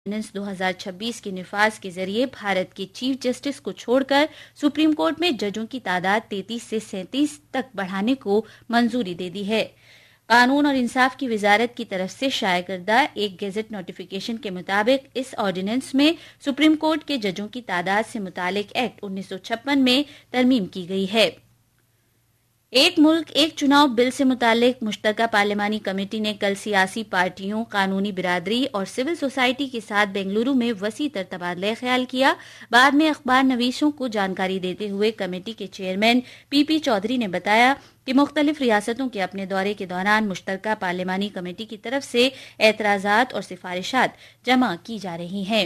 Ordinance 2026 के निफाज के जरिए भारत के चीफ जस्टिस को छोड़कर सुप्रीम कोर्ट में जजों की तादाद 33 से 37 तक बढ़ाने को मंजूरी दे दी है। कानून और इंसाफ की वजारत की तरफ से शाया करदा एक गेजेट नोटिफिकेशन के मुताबिक इस ऑर्डिनेंस में सुप्रीम कोर्ट के जजों की तादाद से मुतालिक एक्ट 1956 में तरमीम की गई है। एक मुल्क एक चुनाव बिल से मुतालिक मुश्तरका पार्लिमानी कमेटी ने कल सियासी पार्टियों, कानूनी बिरादरी और सिविल सोसाइटी के साथ बेंगलुरु में वसी तर तबादला ख्याल किया। बाद में अखबार नवीसों को जानकारी देते हुए कमेटी के चेयरमैन पीपी चौधरी ने बताया कि मुख्तलिफ रियासतों के अपने दौरे के दौरान मुश्तरका पार्लिमानी कमेटी की तरफ से एतराजात और सिफारिशात जमा की जा रही हैं।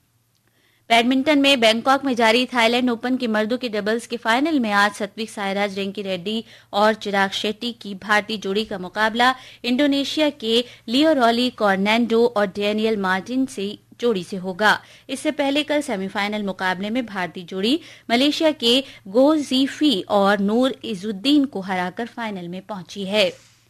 बैडमिंटन में बैंकॉक में जारी थाईलैंड ओपन के मर्दों के डबल्स के फाइनल में आज सात्विक साईराज रेंकी रेड्डी और चिराग शेट्टी की भारतीय जोड़ी का मुकाबला इंडोनेशिया के लियोरॉली कॉर्नेंडो और डेनियल मार्टिन से जोड़ी से होगा। इससे पहले कल सेमीफाइनल मुकाबले में भारतीय जोड़ी मलेशिया के गो जीफी और नूर इजुद्दीन को हराकर फाइनल में पहुंची है।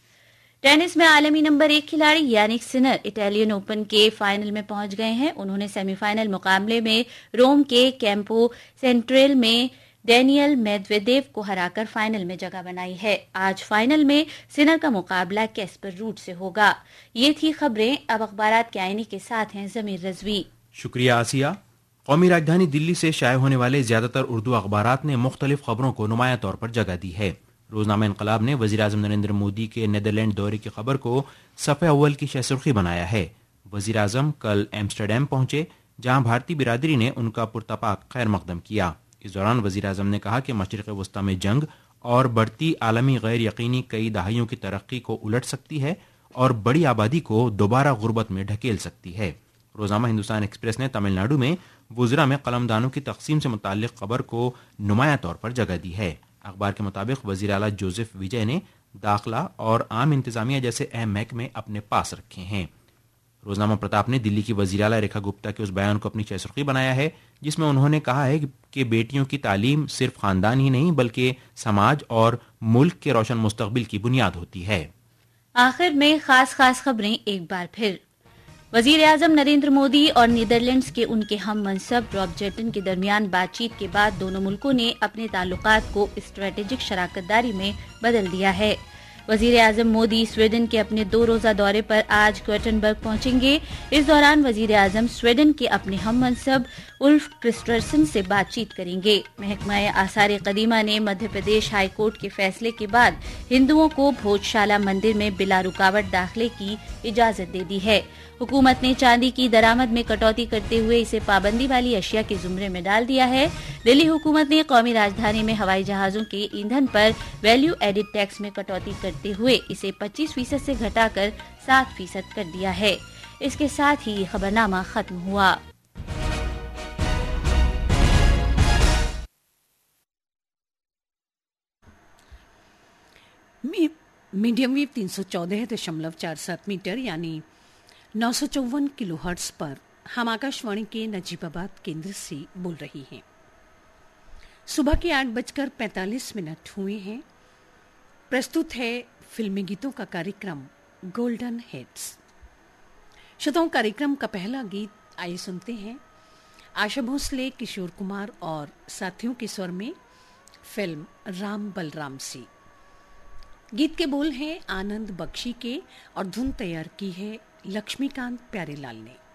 टेनिस में आलमी नंबर 1 खिलाड़ी यानिक सिनर इटालियन ओपन के फाइनल में पहुंच गए हैं। उन्होंने सेमीफाइनल मुकाबले में रोम के कैंपो सेंट्रेल में डेनियल मेदवेदेव को हराकर फाइनल में जगह बनाई है। आज फाइनल में सिनर का मुकाबला कैस्पर रूट से होगा। ये थी खबरें। अब अखबारात के आईनी के साथ हैं जमीर रजवी। शुक्रिया आसिया। कौमी राजधानी दिल्ली से शाये होने वाले ज्यादातर उर्दू अखबारात ने मुख्तलिफ खबरों को नुमाया तौर पर जगह दी है। रोजनामा इनकलाब ने वज़ीर-ए-आज़म नरेंद्र मोदी के नीदरलैंड दौरे की खबर को सफ़े अव्वल की शहसुर्खी बनाया है। वज़ीर-ए-आज़म कल एम्स्टरडैम पहुंचे, जहां भारतीय बिरादरी ने उनका पुरतपाक खैर मकदम किया। इस दौरान वज़ीर-ए-आज़म ने कहा कि मशरिक़ वस्ता में जंग और बढ़ती आलमी गैर यकीनी कई दहाइयों की तरक्की को उलट सकती है और बड़ी आबादी को दोबारा गुर्बत में ढकेल सकती है। रोज़नामा हिंदुस्तान एक्सप्रेस ने तमिलनाडु में वुज़रा में कलमदानों की तकसीम से मुताल्लिक़ खबर को नुमाया तौर पर जगह दी है। अखबार के मुताबिक वज़ीर आला जोसेफ विजय ने दाखिला और आम इंतजामिया जैसे अहम महकमे अपने पास रखे हैं। रोजनामा प्रताप ने दिल्ली की वज़ीर आला रेखा गुप्ता के उस बयान को अपनी शहसुर्खी बनाया है जिसमें उन्होंने कहा है कि बेटियों की तालीम सिर्फ खानदान ही नहीं बल्कि समाज और मुल्क के रोशन मुस्तकबिल की बुनियाद होती है। आखिर में खास खबरें एक बार फिर। वज़ीर-ए-आज़म नरेंद्र मोदी और नीदरलैंड्स के उनके हम मनसब रॉब जेटन के दरमियान बातचीत के बाद दोनों मुल्कों ने अपने ताल्लुकात को स्ट्रेटेजिक शराकतदारी में बदल दिया है। वज़ीर-ए-आज़म मोदी स्वीडन के अपने 2 रोजा दौरे पर आज गोटेनबर्ग पहुंचेंगे। इस दौरान वज़ीर-ए-आज़म स्वीडन के अपने हम मनसब उल्फ क्रिस्टरसन से बातचीत करेंगे। महकमा आसार कदीमा ने मध्य प्रदेश हाई कोर्ट के फैसले के बाद हिंदुओं को भोजशाला मंदिर में बिला रुकावट दाखिले की इजाजत दे दी है। हुकूमत ने चांदी की दरामद में कटौती करते हुए इसे पाबंदी वाली अशिया के जुमरे में डाल दिया है। दिल्ली हुकूमत ने कौमी राजधानी में हवाई जहाजों के ईंधन पर वैल्यू एडिड टैक्स में कटौती करते हुए इसे 25% से घटाकर 7% कर दिया है। इसके साथ ही खबरनामा खत्म हुआ। मीडियम वेव 314.47 मीटर यानी 954 किलोहर्ट्ज पर हम आकाशवाणी के नजीबाबाद केंद्र से बोल रही हैं। सुबह के 8:45 हुए हैं। प्रस्तुत है फिल्मी गीतों का कार्यक्रम गोल्डन हिट्स। श्रोताओं, कार्यक्रम का पहला गीत आइए सुनते हैं। आशा भोसले, किशोर कुमार और साथियों के स्वर में फिल्म राम बलराम से। गीत के बोल हैं आनंद बख्शी के और धुन तैयार की है लक्ष्मीकांत प्यारेलाल ने।